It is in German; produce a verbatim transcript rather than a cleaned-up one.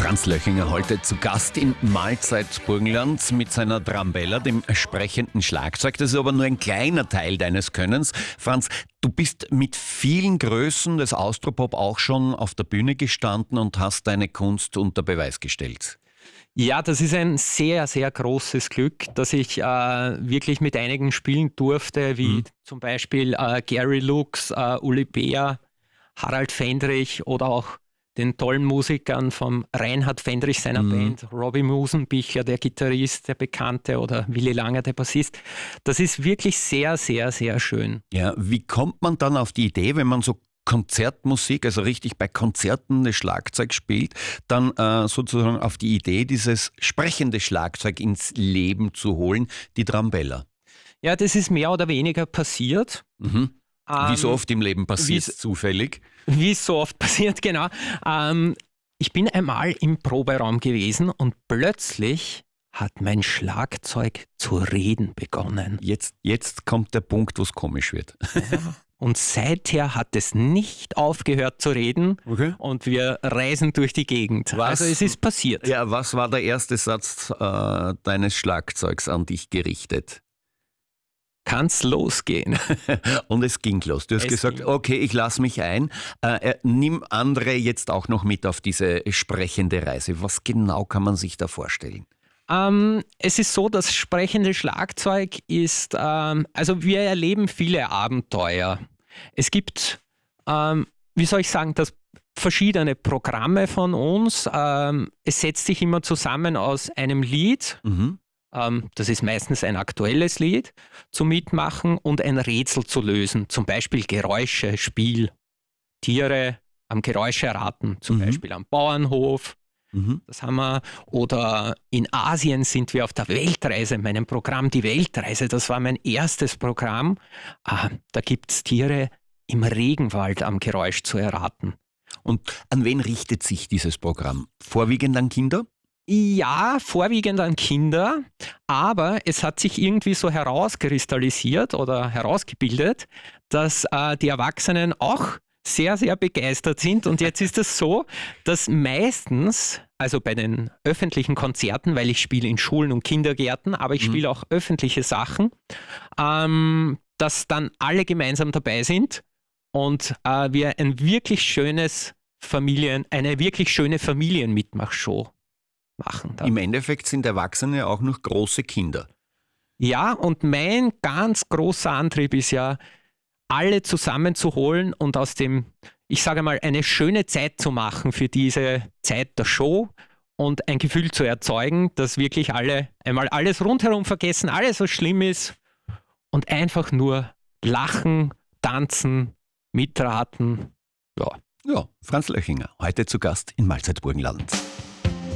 Franz Löchinger heute zu Gast in Mahlzeit Burgenland mit seiner Drambella, dem sprechenden Schlagzeug. Das ist aber nur ein kleiner Teil deines Könnens. Franz, du bist mit vielen Größen des Austropop auch schon auf der Bühne gestanden und hast deine Kunst unter Beweis gestellt. Ja, das ist ein sehr, sehr großes Glück, dass ich äh, wirklich mit einigen spielen durfte, wie mhm. zum Beispiel äh, Gary Lux, äh, Uli Beer, Harald Fendrich oder auch den tollen Musikern vom Reinhard Fendrich seiner mhm. Band, Robbie Musenbicher, der Gitarrist, der Bekannte, oder Willi Langer, der Bassist. Das ist wirklich sehr, sehr, sehr schön. Ja, wie kommt man dann auf die Idee, wenn man so Konzertmusik, also richtig bei Konzerten das Schlagzeug spielt, dann äh, sozusagen auf die Idee, dieses sprechende Schlagzeug ins Leben zu holen, die Drambella? Ja, das ist mehr oder weniger passiert. Mhm. Wie so oft im Leben passiert es zufällig. Wie es so oft passiert, genau. Ähm, ich bin einmal im Proberaum gewesen und plötzlich hat mein Schlagzeug zu reden begonnen. Jetzt, jetzt kommt der Punkt, wo es komisch wird. Ja. Und seither hat es nicht aufgehört zu reden, okay. Und wir reisen durch die Gegend. Was, also es ist passiert. Ja, was war der erste Satz äh, deines Schlagzeugs an dich gerichtet? Kann's losgehen. Und es ging los. Du hast es gesagt, ging. okay, ich lasse mich ein. Äh, nimm andere jetzt auch noch mit auf diese sprechende Reise. Was genau kann man sich da vorstellen? Ähm, es ist so, das sprechende Schlagzeug ist, ähm, also wir erleben viele Abenteuer. Es gibt, ähm, wie soll ich sagen, das verschiedene Programme von uns. Ähm, es setzt sich immer zusammen aus einem Lied. Mhm. Das ist meistens ein aktuelles Lied zum Mitmachen und ein Rätsel zu lösen. Zum Beispiel Geräusche, Spiel, Tiere am Geräusch erraten, zum mhm. Beispiel am Bauernhof. Mhm. Das haben wir. Oder in Asien sind wir auf der Weltreise, meinem Programm Die Weltreise. Das war mein erstes Programm. Ah, da gibt es Tiere im Regenwald am Geräusch zu erraten. Und an wen richtet sich dieses Programm? Vorwiegend an Kinder? Ja, vorwiegend an Kinder, aber es hat sich irgendwie so herauskristallisiert oder herausgebildet, dass äh, die Erwachsenen auch sehr, sehr begeistert sind. Und jetzt ist es so, dass meistens, also bei den öffentlichen Konzerten, weil ich spiele in Schulen und Kindergärten, aber ich mhm. spiele auch öffentliche Sachen, ähm, dass dann alle gemeinsam dabei sind und äh, wir ein wirklich schönes Familien, eine wirklich schöne Familienmitmachshow machen. Dann. Im Endeffekt sind Erwachsene auch noch große Kinder. Ja, und mein ganz großer Antrieb ist ja, alle zusammenzuholen und aus dem, ich sage mal, eine schöne Zeit zu machen für diese Zeit der Show und ein Gefühl zu erzeugen, dass wirklich alle einmal alles rundherum vergessen, alles was schlimm ist und einfach nur lachen, tanzen, mitraten. Ja. Ja, Franz Löchinger, heute zu Gast in Mahlzeit Burgenland.